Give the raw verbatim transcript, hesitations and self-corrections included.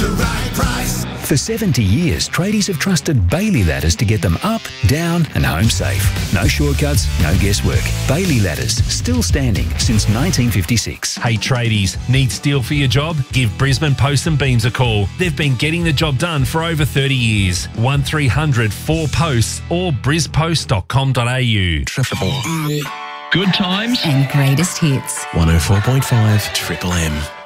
the right price. For seventy years, tradies have trusted Bailey Ladders to get them up, down and home safe. No shortcuts, no guesswork. Bailey Ladders, still standing since nineteen fifty-six. Hey tradies, need steel for your job? Give Brisbane Post and Beams a call. They've been getting the job done for over thirty years. one three hundred four posts or bris post dot com dot a u. Triple. Good times and greatest hits. one oh four point five Triple M.